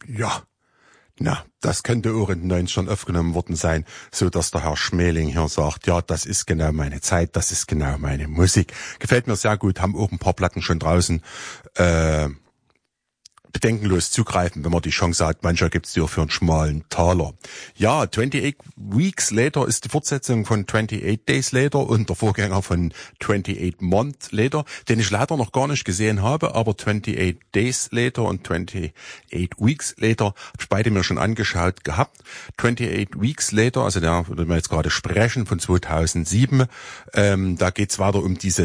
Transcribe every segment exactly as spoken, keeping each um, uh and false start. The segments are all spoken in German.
Ja, na, das könnte auch in den neunzigern aufgenommen worden sein, so dass der Herr Schmeling hier sagt, ja, das ist genau meine Zeit, das ist genau meine Musik. Gefällt mir sehr gut, haben auch ein paar Platten schon draußen, äh, bedenkenlos zugreifen, wenn man die Chance hat. Mancher gibt's die auch für einen schmalen Taler. Ja, twenty-eight Weeks Later ist die Fortsetzung von twenty-eight Days Later und der Vorgänger von twenty-eight Month Later, den ich leider noch gar nicht gesehen habe, aber twenty-eight Days Later und twenty-eight Weeks Later habe ich beide mir schon angeschaut gehabt. twenty-eight Weeks Later, also der, wo wir jetzt gerade sprechen, von zweitausendsieben, ähm, da geht's weiter um diese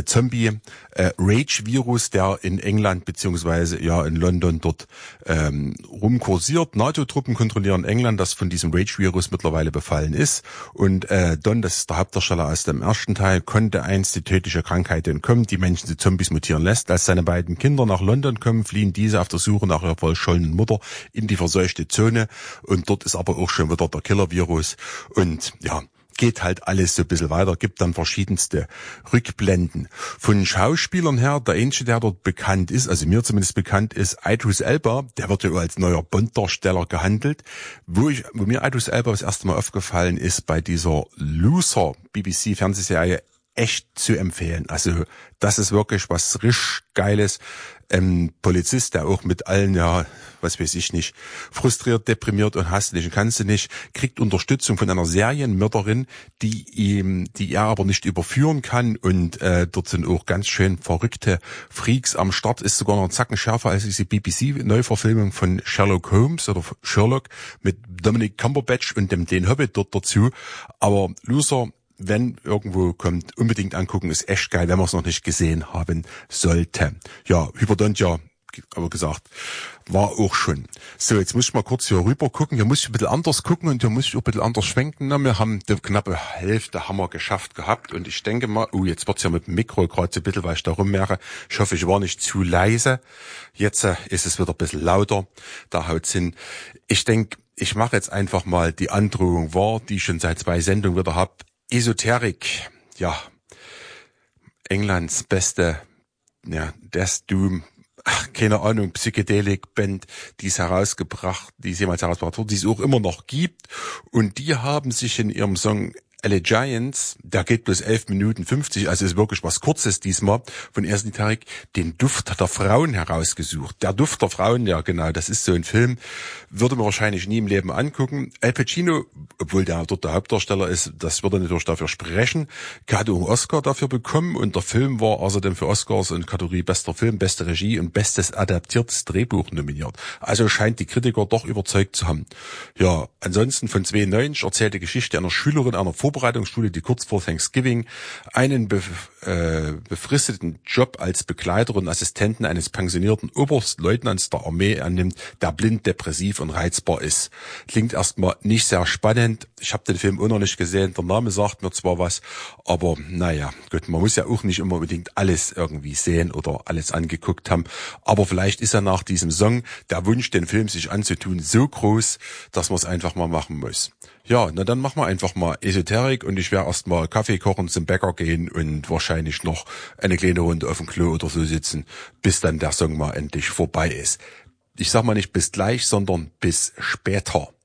Zombie-Rage-Virus, der in England beziehungsweise ja in London dort ähm, rumkursiert. NATO-Truppen kontrollieren England, das von diesem Rage-Virus mittlerweile befallen ist. Und äh, Don, das ist der Hauptdarsteller aus dem ersten Teil, konnte einst die tödliche Krankheit entkommen, die Menschen zu Zombies mutieren lässt. Als seine beiden Kinder nach London kommen, fliehen diese auf der Suche nach ihrer verschollenen Mutter in die verseuchte Zone. Und dort ist aber auch schon wieder der Killer-Virus. Und ja, geht halt alles so ein bisschen weiter, gibt dann verschiedenste Rückblenden. Von Schauspielern her, der einzige, der dort bekannt ist, also mir zumindest bekannt ist, Idris Elba, der wird ja als neuer Bond-Darsteller gehandelt. Wo ich, wo mir Idris Elba das erste Mal aufgefallen ist, bei dieser Loser B B C-Fernsehserie, echt zu empfehlen. Also das ist wirklich was richtig Geiles. Ähm, Polizist, der auch mit allen, ja, was weiß ich nicht, frustriert, deprimiert und hasst nicht und kannst du nicht, kriegt Unterstützung von einer Serienmörderin, die ihm, die er aber nicht überführen kann, und äh, dort sind auch ganz schön verrückte Freaks am Start. Ist sogar noch ein Zacken schärfer als diese B B C-Neuverfilmung von Sherlock Holmes oder Sherlock mit Dominic Cumberbatch und dem den Hobbit dort dazu. Aber Loser, wenn irgendwo kommt, unbedingt angucken, ist echt geil, wenn man es noch nicht gesehen haben sollte. Ja, Hyperdontia, aber gesagt, war auch schon. So, jetzt muss ich mal kurz hier rüber gucken. Hier muss ich ein bisschen anders gucken und hier muss ich auch ein bisschen anders schwenken. Na, wir haben die knappe Hälfte haben wir geschafft gehabt und ich denke mal, oh, jetzt wird's ja mit dem Mikro gerade so ein bisschen, weil ich da rummerke. Ich hoffe, ich war nicht zu leise. Jetzt äh, ist es wieder ein bisschen lauter. Da haut's hin. Ich denke, ich mache jetzt einfach mal die Androhung wahr, die ich schon seit zwei Sendungen wieder hab. Esoterik, ja, Englands beste, ja, Death Doom, ach, keine Ahnung, Psychedelik-Band, die es herausgebracht, die es jemals herausgebracht wurde, die es auch immer noch gibt, und die haben sich in ihrem Song Allegiance, der geht bloß elf Minuten fünfzig, also ist wirklich was Kurzes diesmal, von Esoterik, den Duft der Frauen herausgesucht. Der Duft der Frauen, ja genau, das ist so ein Film, würde man wahrscheinlich nie im Leben angucken. Al Pacino, obwohl der dort der Hauptdarsteller ist, das würde natürlich dafür sprechen, hat auch einen Oscar dafür bekommen, und der Film war außerdem für Oscars in Kategorie bester Film, beste Regie und bestes adaptiertes Drehbuch nominiert. Also scheint die Kritiker doch überzeugt zu haben. Ja, ansonsten von zweiundneunzig erzählt die Geschichte einer Schülerin einer Vorbereitungsschule, die kurz vor Thanksgiving einen be äh, befristeten Job als Begleiterin und Assistentin eines pensionierten Oberstleutnants der Armee annimmt, der blind, depressiv und reizbar ist. Klingt erstmal nicht sehr spannend. Ich habe den Film auch noch nicht gesehen. Der Name sagt mir zwar was, aber naja, gut, man muss ja auch nicht immer unbedingt alles irgendwie sehen oder alles angeguckt haben. Aber vielleicht ist ja nach diesem Song der Wunsch, den Film sich anzutun, so groß, dass man es einfach mal machen muss. Ja, na dann machen wir einfach mal Esoterik, und ich werde erst mal Kaffee kochen, zum Bäcker gehen und wahrscheinlich noch eine kleine Runde auf dem Klo oder so sitzen, bis dann der Song mal endlich vorbei ist. Ich sag mal nicht bis gleich, sondern bis später.